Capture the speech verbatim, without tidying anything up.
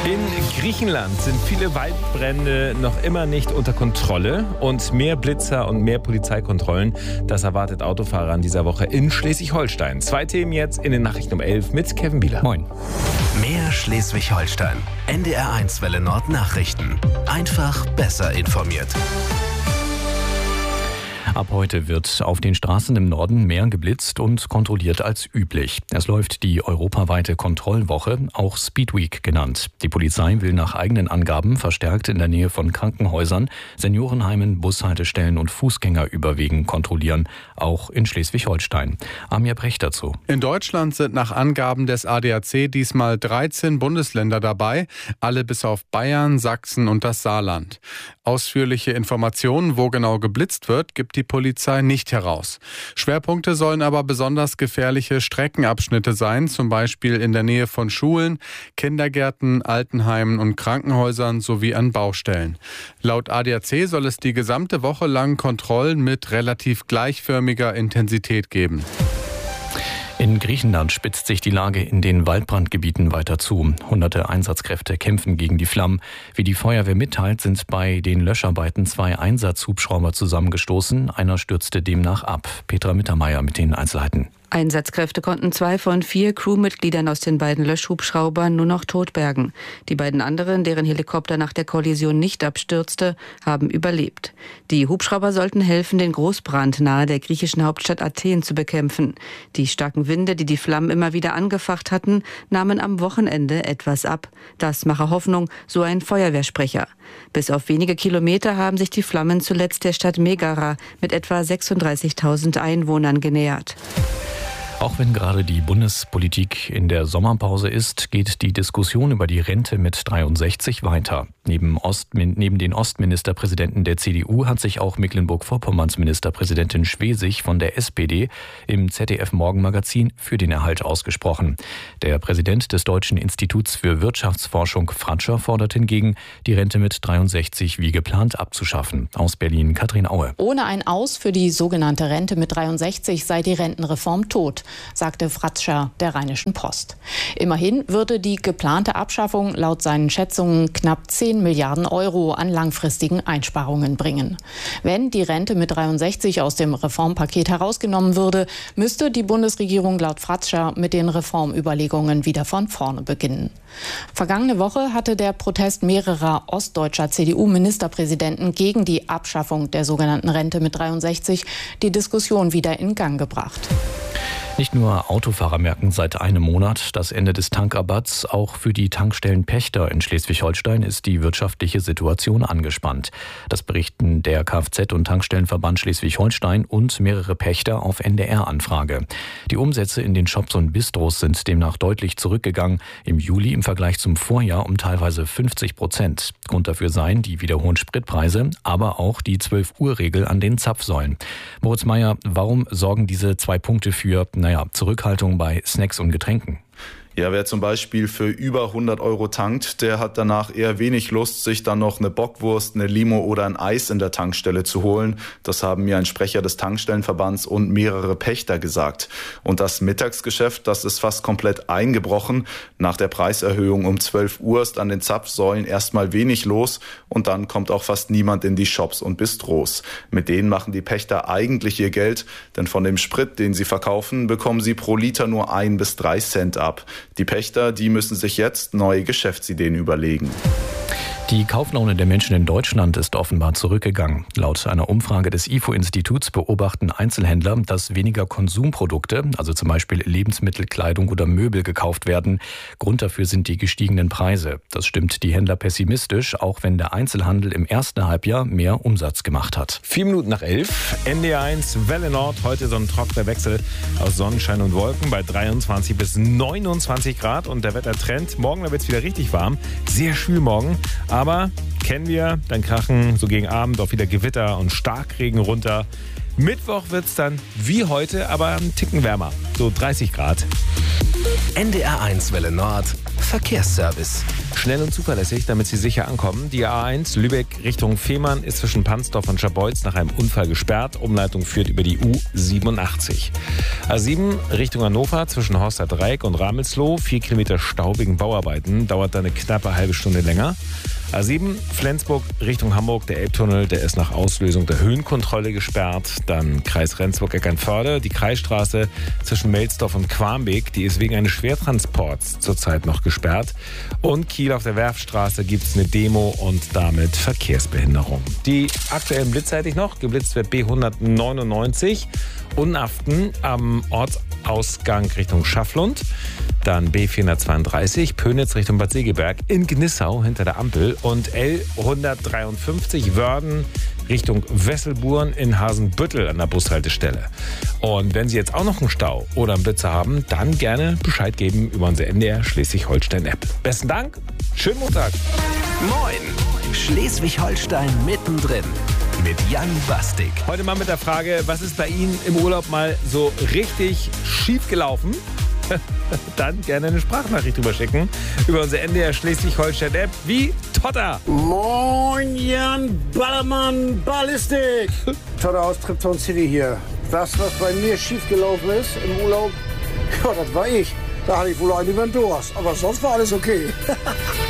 In Griechenland sind viele Waldbrände noch immer nicht unter Kontrolle und mehr Blitzer und mehr Polizeikontrollen. Das erwartet Autofahrer in dieser Woche in Schleswig-Holstein. Zwei Themen jetzt in den Nachrichten um elf mit Kevin Bieler. Moin. Mehr Schleswig-Holstein. N D R eins Welle Nord Nachrichten. Einfach besser informiert. Ab heute wird auf den Straßen im Norden mehr geblitzt und kontrolliert als üblich. Es läuft die europaweite Kontrollwoche, auch Speedweek genannt. Die Polizei will nach eigenen Angaben verstärkt in der Nähe von Krankenhäusern, Seniorenheimen, Bushaltestellen und Fußgängerüberwegen kontrollieren, auch in Schleswig-Holstein. Amir Brecht dazu. In Deutschland sind nach Angaben des A D A C diesmal dreizehn Bundesländer dabei, alle bis auf Bayern, Sachsen und das Saarland. Ausführliche Informationen, wo genau geblitzt wird, gibt die Polizei nicht heraus. Schwerpunkte sollen aber besonders gefährliche Streckenabschnitte sein, zum Beispiel in der Nähe von Schulen, Kindergärten, Altenheimen und Krankenhäusern sowie an Baustellen. Laut A D A C soll es die gesamte Woche lang Kontrollen mit relativ gleichförmiger Intensität geben. In Griechenland spitzt sich die Lage in den Waldbrandgebieten weiter zu. Hunderte Einsatzkräfte kämpfen gegen die Flammen. Wie die Feuerwehr mitteilt, sind bei den Löscharbeiten zwei Einsatzhubschrauber zusammengestoßen. Einer stürzte demnach ab. Petra Mittermeier mit den Einzelheiten. Einsatzkräfte konnten zwei von vier Crewmitgliedern aus den beiden Löschhubschraubern nur noch tot bergen. Die beiden anderen, deren Helikopter nach der Kollision nicht abstürzte, haben überlebt. Die Hubschrauber sollten helfen, den Großbrand nahe der griechischen Hauptstadt Athen zu bekämpfen. Die starken Winde, die die Flammen immer wieder angefacht hatten, nahmen am Wochenende etwas ab. Das mache Hoffnung, so ein Feuerwehrsprecher. Bis auf wenige Kilometer haben sich die Flammen zuletzt der Stadt Megara mit etwa sechsunddreißigtausend Einwohnern genähert. Auch wenn gerade die Bundespolitik in der Sommerpause ist, geht die Diskussion über die Rente mit dreiundsechzig weiter. Neben, Ost, neben den Ostministerpräsidenten der C D U hat sich auch Mecklenburg-Vorpommerns Ministerpräsidentin Schwesig von der S P D im Z D F-Morgenmagazin für den Erhalt ausgesprochen. Der Präsident des Deutschen Instituts für Wirtschaftsforschung Fratscher fordert hingegen, die Rente mit dreiundsechzig wie geplant abzuschaffen. Aus Berlin Katrin Aue. Ohne ein Aus für die sogenannte Rente mit dreiundsechzig sei die Rentenreform tot, sagte Fratscher der Rheinischen Post. Immerhin würde die geplante Abschaffung laut seinen Schätzungen knapp zehn Milliarden Euro an langfristigen Einsparungen bringen. Wenn die Rente mit dreiundsechzig aus dem Reformpaket herausgenommen würde, müsste die Bundesregierung laut Fratscher mit den Reformüberlegungen wieder von vorne beginnen. Vergangene Woche hatte der Protest mehrerer ostdeutscher C D U-Ministerpräsidenten gegen die Abschaffung der sogenannten Rente mit dreiundsechzig die Diskussion wieder in Gang gebracht. Nicht nur Autofahrer merken seit einem Monat das Ende des Tankrabatts, auch für die Tankstellenpächter in Schleswig-Holstein ist die wirtschaftliche Situation angespannt. Das berichten der Kfz- und Tankstellenverband Schleswig-Holstein und mehrere Pächter auf N D R-Anfrage. Die Umsätze in den Shops und Bistros sind demnach deutlich zurückgegangen, im Juli im Vergleich zum Vorjahr um teilweise fünfzig Prozent. Grund dafür seien die wieder hohen Spritpreise, aber auch die zwölf-Uhr-Regel an den Zapfsäulen. Moritz Meyer, warum sorgen diese zwei Punkte für Naja, Zurückhaltung bei Snacks und Getränken? Ja, wer zum Beispiel für über hundert Euro tankt, der hat danach eher wenig Lust, sich dann noch eine Bockwurst, eine Limo oder ein Eis in der Tankstelle zu holen. Das haben mir ein Sprecher des Tankstellenverbands und mehrere Pächter gesagt. Und das Mittagsgeschäft, das ist fast komplett eingebrochen. Nach der Preiserhöhung um zwölf Uhr ist an den Zapfsäulen erstmal wenig los und dann kommt auch fast niemand in die Shops und Bistros. Mit denen machen die Pächter eigentlich ihr Geld, denn von dem Sprit, den sie verkaufen, bekommen sie pro Liter nur ein bis drei Cent ab. Die Pächter, die müssen sich jetzt neue Geschäftsideen überlegen. Die Kauflaune der Menschen in Deutschland ist offenbar zurückgegangen. Laut einer Umfrage des I F O-Instituts beobachten Einzelhändler, dass weniger Konsumprodukte, also zum Beispiel Lebensmittel, Kleidung oder Möbel gekauft werden. Grund dafür sind die gestiegenen Preise. Das stimmt die Händler pessimistisch, auch wenn der Einzelhandel im ersten Halbjahr mehr Umsatz gemacht hat. Vier Minuten nach elf, N D R eins, Welle Nord. Heute so ein trockener Wechsel aus Sonnenschein und Wolken bei dreiundzwanzig bis neunundzwanzig Grad. Und der Wettertrend, morgen wird es wieder richtig warm. Sehr schwül morgen. Aber kennen wir, dann krachen so gegen Abend auch wieder Gewitter und Starkregen runter. Mittwoch wird es dann wie heute, aber einen Ticken wärmer, so dreißig Grad. N D R eins Welle Nord Verkehrsservice. Schnell und zuverlässig, damit Sie sicher ankommen. Die A eins Lübeck Richtung Fehmarn ist zwischen Pansdorf und Scharbeutz nach einem Unfall gesperrt. Umleitung führt über die U siebenundachtzig. A sieben Richtung Hannover zwischen Horster Dreieck und Ramelsloh. Vier Kilometer Stau wegen Bauarbeiten. Dauert dann eine knappe halbe Stunde länger. A sieben Flensburg Richtung Hamburg. Der Elbtunnel, der ist nach Auslösung der Höhenkontrolle gesperrt. Dann Kreis Rendsburg-Eckernförde. Die Kreisstraße zwischen Melsdorf und Quarmbeek, die ist wegen eines Schwertransports zurzeit noch gesperrt. Und Kiel auf der Werftstraße gibt es eine Demo und damit Verkehrsbehinderung. Die aktuellen Blitzseitig noch. Geblitzt wird B hundertneunundneunzig. Unaften am Ortsausgang Richtung Schafflund. Dann B vierhundertzweiunddreißig, Pönitz Richtung Bad Segeberg in Gnissau hinter der Ampel. Und L hundertdreiundfünfzig, Wörden Richtung Wesselburen in Hasenbüttel an der Bushaltestelle. Und wenn Sie jetzt auch noch einen Stau oder einen Blitzer haben, dann gerne Bescheid geben über unsere N D R Schleswig-Holstein-App. Besten Dank, schönen Montag. Moin, Schleswig-Holstein mittendrin mit Jan Bastik. Heute mal mit der Frage, was ist bei Ihnen im Urlaub mal so richtig schief gelaufen? Dann gerne eine Sprachnachricht drüber schicken über unsere N D R Schleswig-Holstein-App wie Totter. Moin Jan Ballermann Ballistik. Totter aus Tripton City hier. Das, was bei mir schiefgelaufen ist im Urlaub, ja, das war ich. Da hatte ich wohl einen über den Durst, aber sonst war alles okay.